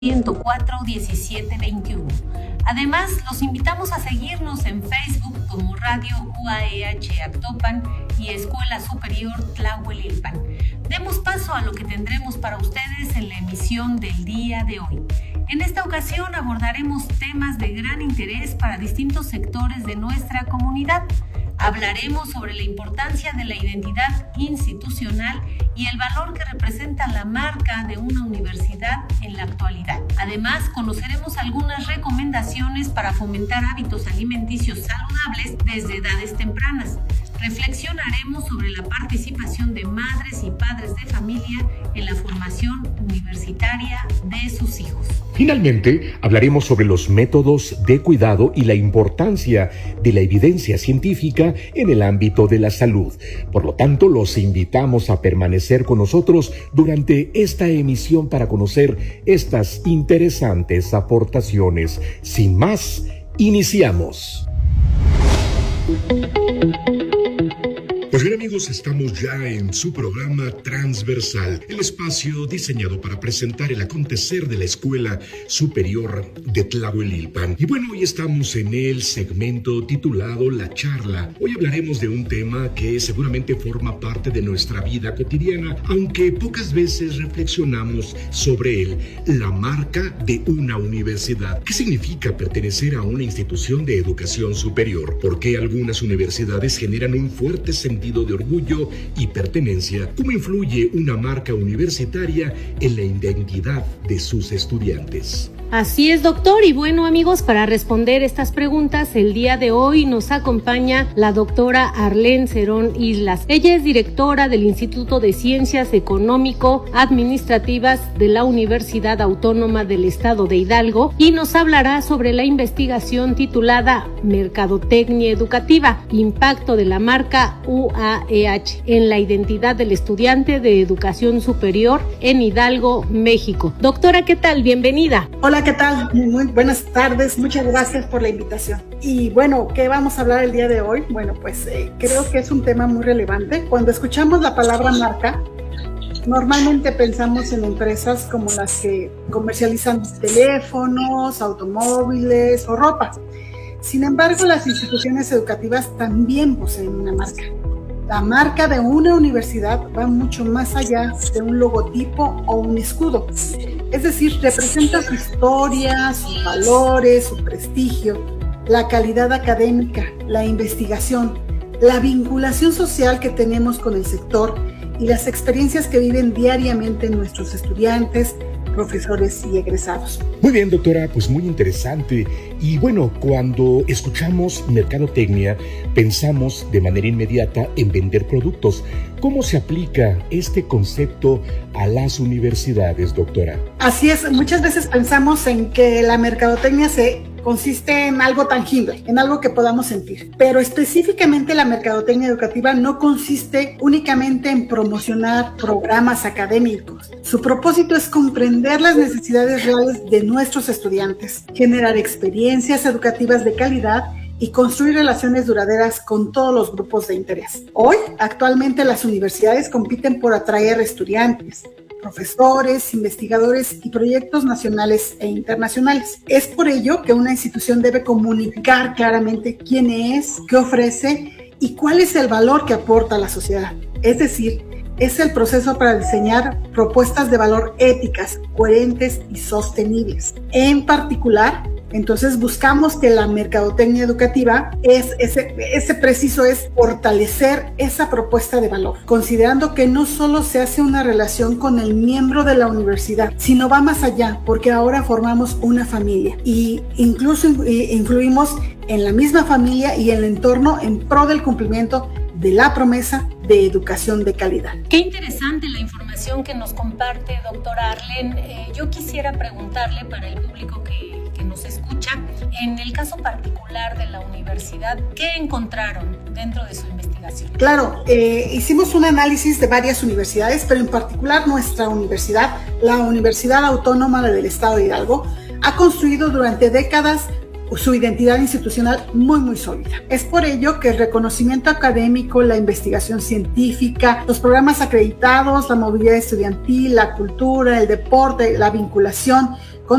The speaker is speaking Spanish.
104 17 21. Además, los invitamos a seguirnos en Facebook como Radio UAEH Actopan y Escuela Superior Tlahuelilpan. Demos paso a lo que tendremos para ustedes en la emisión del día de hoy. En esta ocasión abordaremos temas de gran interés para distintos sectores de nuestra comunidad. Hablaremos sobre la importancia de la identidad institucional y el valor que representa la marca de una universidad en la actualidad. Además, conoceremos algunas recomendaciones para fomentar hábitos alimenticios saludables desde edades tempranas. Reflexionaremos sobre la participación de madres y padres de familia en la formación universitaria de sus hijos. Finalmente, hablaremos sobre los métodos de cuidado y la importancia de la evidencia científica en el ámbito de la salud. Por lo tanto, los invitamos a permanecer con nosotros durante esta emisión para conocer estas interesantes aportaciones. Sin más, iniciamos. Pues bien, amigos, estamos ya en su programa Transversal, el espacio diseñado para presentar el acontecer de la Escuela Superior de Tlahuelilpan. Y bueno, hoy estamos en el segmento titulado La Charla. Hoy hablaremos de un tema que seguramente forma parte de nuestra vida cotidiana, aunque pocas veces reflexionamos sobre él: la marca de una universidad. ¿Qué significa pertenecer a una institución de educación superior? ¿Por qué algunas universidades generan un fuerte sentido de orgullo y pertenencia? ¿Cómo influye una marca universitaria en la identidad de sus estudiantes? Así es, doctor. Y bueno, amigos, para responder estas preguntas, el día de hoy nos acompaña la doctora Arlén Cerón Islas. Ella es directora del Instituto de Ciencias Económico-Administrativas de la Universidad Autónoma del Estado de Hidalgo y nos hablará sobre la investigación titulada Mercadotecnia Educativa, impacto de la marca UAEH en la identidad del estudiante de educación superior en Hidalgo, México. Doctora, ¿qué tal? Bienvenida. Hola, ¿qué tal? Muy buenas tardes, muchas gracias por la invitación. Y bueno, ¿qué vamos a hablar el día de hoy? Bueno, pues creo que es un tema muy relevante. Cuando escuchamos la palabra marca, normalmente pensamos en empresas como las que comercializan teléfonos, automóviles o ropa. Sin embargo, las instituciones educativas también poseen una marca. La marca de una universidad va mucho más allá de un logotipo o un escudo. Es decir, representa su historia, sus valores, su prestigio, la calidad académica, la investigación, la vinculación social que tenemos con el sector y las experiencias que viven diariamente nuestros estudiantes, profesores y egresados. Muy bien, doctora, pues muy interesante. Y bueno, cuando escuchamos mercadotecnia, pensamos de manera inmediata en vender productos. ¿Cómo se aplica este concepto a las universidades, doctora? Así es, muchas veces pensamos en que la mercadotecnia consiste en algo tangible, en algo que podamos sentir. Pero específicamente la mercadotecnia educativa no consiste únicamente en promocionar programas académicos. Su propósito es comprender las necesidades reales de nuestros estudiantes, generar experiencias educativas de calidad y construir relaciones duraderas con todos los grupos de interés. Hoy, actualmente, las universidades compiten por atraer estudiantes, profesores, investigadores y proyectos nacionales e internacionales. Es por ello que una institución debe comunicar claramente quién es, qué ofrece y cuál es el valor que aporta a la sociedad. Es decir, es el proceso para diseñar propuestas de valor éticas, coherentes y sostenibles. En particular, entonces buscamos que la mercadotecnia educativa ese preciso es fortalecer esa propuesta de valor, considerando que no solo se hace una relación con el miembro de la universidad, sino va más allá, porque ahora formamos una familia y incluso influimos en la misma familia y el entorno en pro del cumplimiento de la promesa de educación de calidad. Qué interesante la información que nos comparte, doctora Arlén. Yo quisiera preguntarle para el público que nos escucha, en el caso particular de la universidad, ¿qué encontraron dentro de su investigación? Claro, hicimos un análisis de varias universidades, pero en particular nuestra universidad, la Universidad Autónoma del Estado de Hidalgo, ha construido durante décadas su identidad institucional muy sólida. Es por ello que el reconocimiento académico, la investigación científica, los programas acreditados, la movilidad estudiantil, la cultura, el deporte, la vinculación,